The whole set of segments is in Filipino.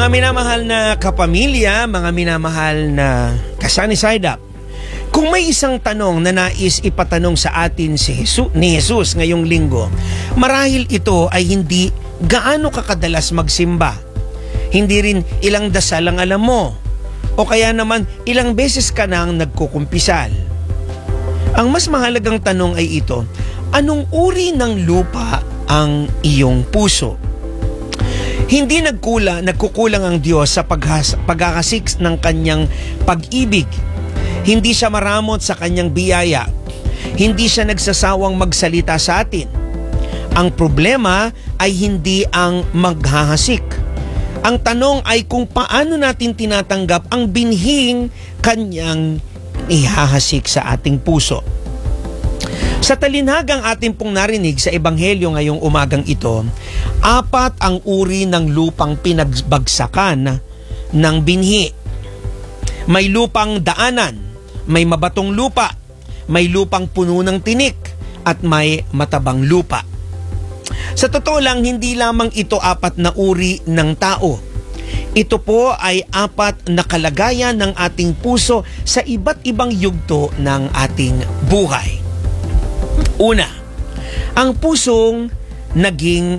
Mga minamahal na kapamilya, mga minamahal na kasani side up, kung may isang tanong na nais ipatanong sa atin ni Jesus ngayong linggo, marahil ito ay hindi gaano kakadalas magsimba. Hindi rin ilang dasal ang alam mo, o kaya naman ilang beses ka nang nagkukumpisal. Ang mas mahalagang tanong ay ito: anong uri ng lupa ang iyong puso? Hindi nagkukulang ang Diyos sa pagkakasik ng kanyang pag-ibig. Hindi siya maramot sa kanyang biyaya. Hindi siya nagsasawang magsalita sa atin. Ang problema ay hindi ang maghahasik. Ang tanong ay kung paano natin tinatanggap ang binhing kanyang ihahasik sa ating puso. Sa talinhagang ating pong narinig sa Ebanghelyo ngayong umagang ito, 4 ang uri ng lupang pinagbagsakan ng binhi. May lupang daanan, may mabatong lupa, may lupang puno ng tinik, at may matabang lupa. Sa totoo lang, hindi lamang ito 4 na uri ng tao. Ito po ay 4 na kalagayan ng ating puso sa iba't ibang yugto ng ating buhay. Una, ang pusong naging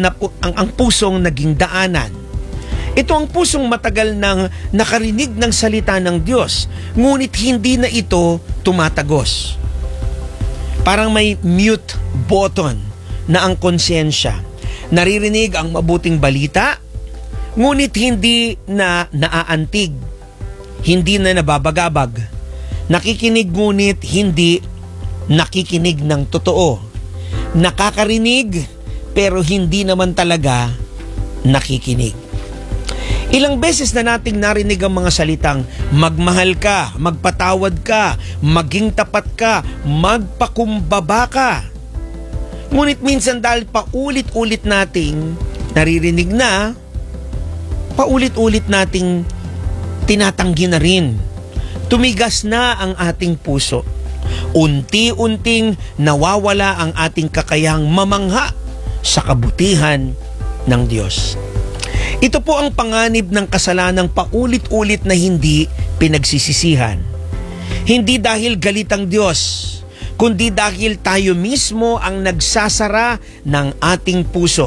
daanan. Ito ang pusong matagal nang nakarinig ng salita ng Diyos, ngunit hindi na ito tumatagos. Parang may mute button na ang konsensya. Naririnig ang mabuting balita, ngunit hindi na naaantig, hindi na nababagabag. Nakikinig ngunit hindi nakikinig ng totoo. Nakakarinig pero hindi naman talaga nakikinig. Ilang beses na nating narinig ang mga salitang magmahal ka, magpatawad ka, maging tapat ka, magpakumbaba ka. Ngunit minsan dahil paulit-ulit nating naririnig na, paulit-ulit nating tinatanggi na rin. Tumigas na ang ating puso. Unti-unting nawawala ang ating kakayahang mamangha sa kabutihan ng Diyos. Ito po ang panganib ng kasalanang paulit-ulit na hindi pinagsisisihan. Hindi dahil galit ang Diyos, kundi dahil tayo mismo ang nagsasara ng ating puso.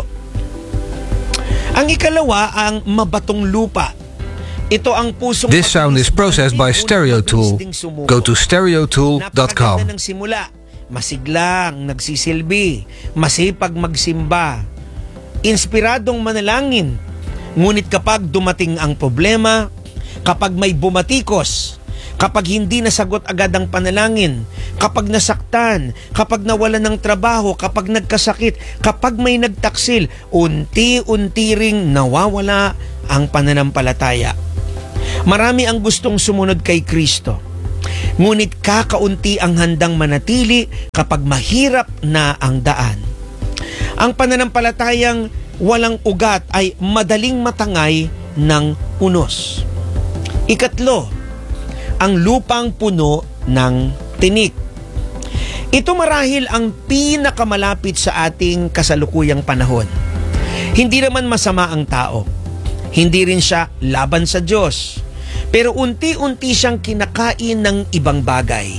Ang ikalawa, ang mabatong lupa. Ito ang pusong This sound is processed by Stereotool. Go to stereotool.com. Napakaganda ng simula. Masiglang, nagsisilbi, masipag magsimba, inspiradong manalangin. Ngunit kapag dumating ang problema, kapag may bumatikos, kapag hindi nasagot agad ang panalangin, kapag nasaktan, kapag nawalan ng trabaho, kapag nagkasakit, kapag may nagtaksil, unti-unti ring nawawala ang pananampalataya. Marami ang gustong sumunod kay Kristo, ngunit kakaunti ang handang manatili kapag mahirap na ang daan. Ang pananampalatayang walang ugat ay madaling matangay ng unos. Ikatlo, ang lupang puno ng tinik. Ito marahil ang pinakamalapit sa ating kasalukuyang panahon. Hindi naman masama ang tao. Hindi rin siya laban sa Diyos. Pero unti-unti siyang kinakain ng ibang bagay.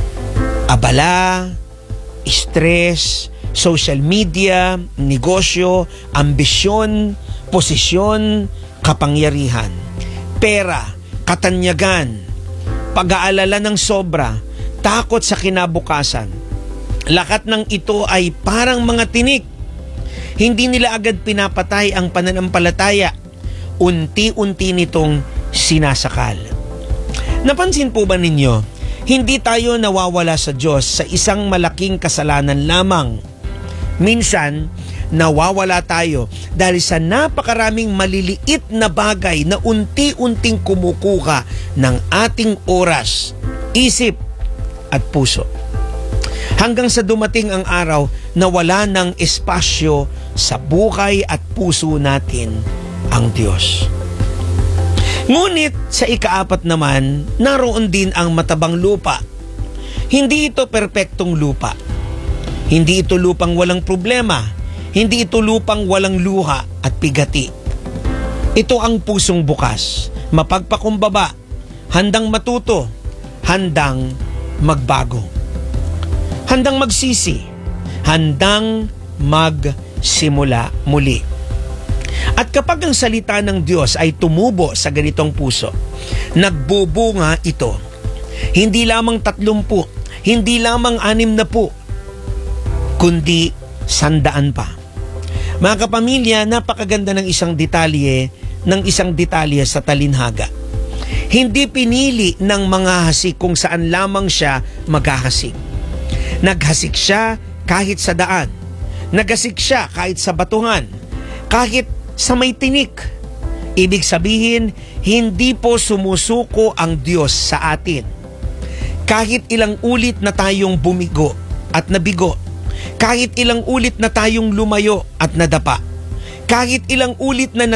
Abala, stress, social media, negosyo, ambisyon, posisyon, kapangyarihan, pera, katanyagan, pag-aalala ng sobra, takot sa kinabukasan. Lahat ng ito ay parang mga tinik. Hindi nila agad pinapatay ang pananampalataya. Unti-unti nitong sinasakal. Napansin po ba ninyo, hindi tayo nawawala sa Diyos sa isang malaking kasalanan lamang. Minsan, nawawala tayo dahil sa napakaraming maliliit na bagay na unti-unting kumukuha ng ating oras, isip at puso. Hanggang sa dumating ang araw na wala ng espasyo sa buhay at puso natin ang Diyos. Ngunit sa ika-4 naman, naroon din ang matabang lupa. Hindi ito perpektong lupa. Hindi ito lupang walang problema. Hindi ito lupang walang luha at pigati. Ito ang pusong bukas, mapagpakumbaba, handang matuto, handang magbago, handang magsisi, handang magsimula muli. At kapag ang salita ng Diyos ay tumubo sa ganitong puso, nagbubunga ito. Hindi lamang 30, hindi lamang 60, kundi 100 pa. Mga kapamilya, napakaganda ng isang detalye sa talinhaga. Hindi pinili ng mga hasik kung saan lamang siya maghahasik. Naghasik siya kahit sa daan. Naghasik siya kahit sa batuhan. Kahit sa may tinik. Ibig sabihin, hindi po sumusuko ang Diyos sa atin. Kahit ilang ulit na tayong bumigo at nabigo. Kahit ilang ulit na tayong lumayo at nadapa. Kahit ilang ulit na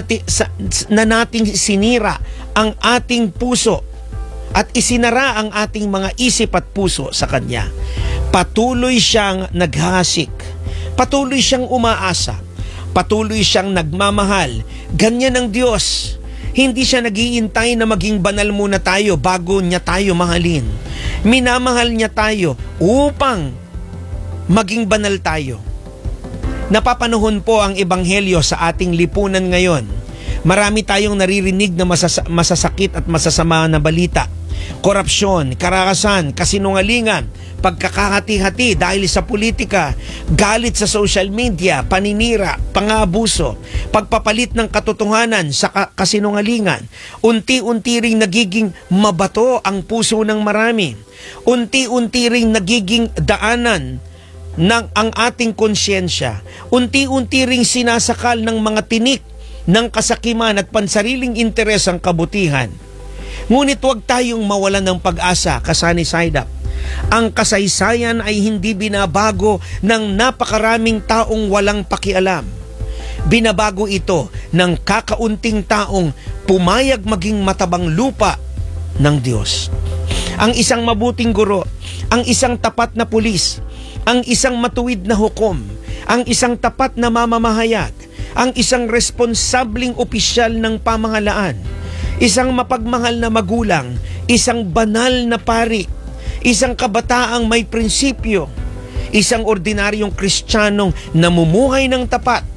nating sinira ang ating puso at isinara ang ating mga isip at puso sa Kanya, patuloy siyang naghahasik, patuloy siyang umaasa, patuloy siyang nagmamahal. Ganyan ang Diyos. Hindi siya naghihintay na maging banal muna tayo bago niya tayo mahalin. Minamahal niya tayo upang maging banal tayo. Napapanahon po ang ebanghelyo sa ating lipunan ngayon. Marami tayong naririnig na masasakit at masasama na balita. Korupsyon, karakasan, kasinungalingan, pagkakahati-hati dahil sa politika, galit sa social media, paninira, pang-aabuso, pagpapalit ng katotohanan sa kasinungalingan. Unti-unti ring nagiging mabato ang puso ng marami. Unti-unti ring nagiging daanan ng ang ating konsyensya. Unti-unti ring sinasakal ng mga tinik ng kasakiman at pansariling interes ang kabutihan. Ngunit huwag tayong mawalan ng pag-asa, Kasani Saidap. Ang kasaysayan ay hindi binabago ng napakaraming taong walang pakialam. Binabago ito ng kakaunting taong pumayag maging matabang lupa ng Diyos. Ang isang mabuting guro, ang isang tapat na pulis, ang isang matuwid na hukom, ang isang tapat na mamamahayag, ang isang responsabling opisyal ng pamahalaan, isang mapagmahal na magulang, isang banal na pari, isang kabataang may prinsipyo, isang ordinaryong Kristiyanong namumuhay ng tapat.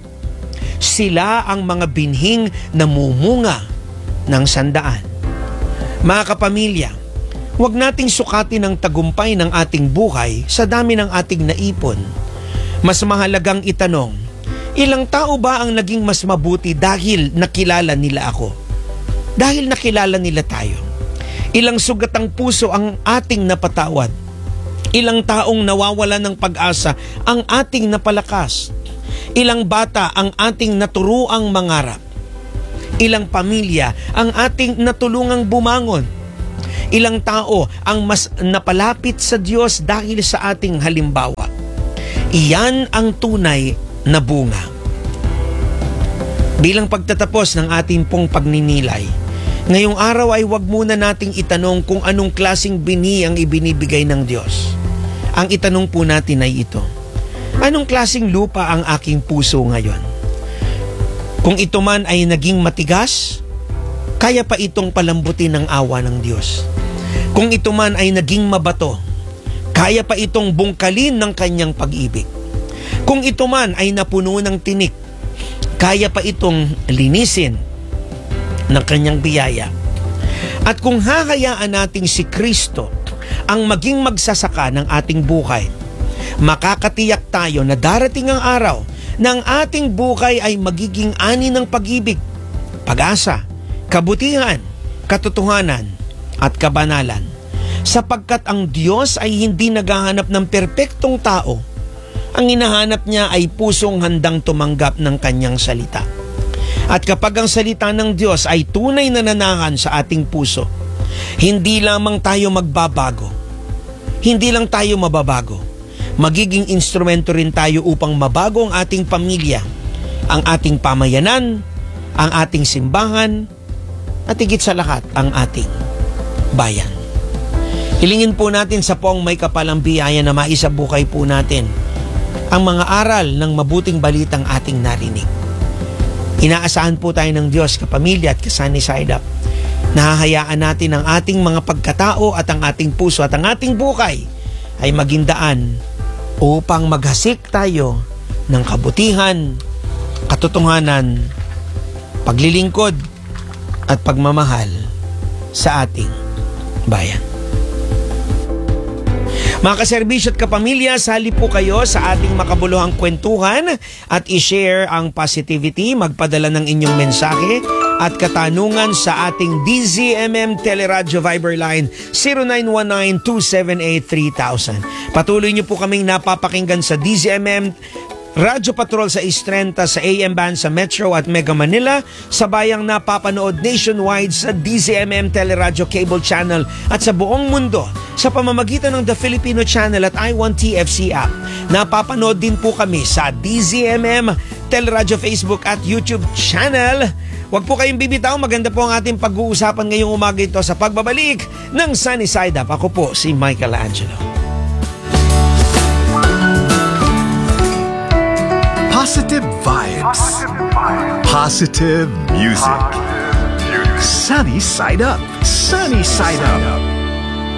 Sila ang mga binhing namumunga ng sandaan. Mga kapamilya, huwag nating sukatin ang tagumpay ng ating buhay sa dami ng ating naipon. Mas mahalagang itanong, ilang tao ba ang naging mas mabuti dahil nakilala nila ako? Dahil nakilala nila tayo. Ilang sugatang puso ang ating napatawad. Ilang taong nawawalan ng pag-asa ang ating napalakas. Ilang bata ang ating naturuang mangarap. Ilang pamilya ang ating natulungang bumangon. Ilang tao ang mas napalapit sa Diyos dahil sa ating halimbawa. Iyan ang tunay na bunga. Bilang pagtatapos ng ating pong pagninilay, ngayong araw ay huwag muna nating itanong kung anong klaseng bini ang ibinibigay ng Diyos. Ang itanong po natin ay ito: anong klaseng lupa ang aking puso ngayon? Kung ito man ay naging matigas, kaya pa itong palambutin ng awa ng Diyos. Kung ito man ay naging mabato, kaya pa itong bungkalin ng kanyang pag-ibig. Kung ito man ay napuno ng tinik, kaya pa itong linisin ng kanyang biyaya. At kung hahayaan nating si Kristo ang maging magsasaka ng ating buhay, makakatiyak tayo na darating ang araw ng ating buhay ay magiging ani ng pag-ibig, pag-asa, kabutihan, katotohanan, at kabanalan. Sapagkat ang Diyos ay hindi naghahanap ng perpektong tao. Ang hinahanap niya ay pusong handang tumanggap ng kanyang salita. At kapag ang salita ng Diyos ay tunay na nanahan sa ating puso, hindi lamang tayo magbabago, hindi lang tayo mababago, magiging instrumento rin tayo upang mabago ang ating pamilya, ang ating pamayanan, ang ating simbahan, at higit sa lahat, ang ating bayan. Hilingin po natin sa poong may kapalang biyaya na maisabuhay po natin ang mga aral ng mabuting balitang ating narinig. Inaasahan po tayo ng Diyos, kapamilya at ka-Sunny Side Up. Nahahayaan natin ang ating mga pagkatao at ang ating puso at ang ating buhay ay maging daan upang maghasik tayo ng kabutihan, katotohanan, paglilingkod at pagmamahal sa ating bayan. Mga kaserbisyo at kapamilya, sali po kayo sa ating makabuluhang kwentuhan at i-share ang positivity, magpadala ng inyong mensahe at katanungan sa ating DZMM Teleradyo Viber line 0919-278-3000. Patuloy niyo po kaming napapakinggan sa DZMM Radyo Patrol sa Istrenta sa AM band sa Metro at Mega Manila, sa bayang napapanood nationwide sa DZMM Teleradyo Cable Channel at sa buong mundo sa pamamagitan ng The Filipino Channel at I1TFC app. Napapanood din po kami sa DZMM Teleradyo Facebook at YouTube channel. Huwag po kayong bibitaw, maganda po ang ating pag-uusapan ngayong umaga ito sa pagbabalik ng Sunny Side Up. Ako po si Michael Angelo. Positive vibes. Positive music. Sunny Side Up. Sunny Side Up.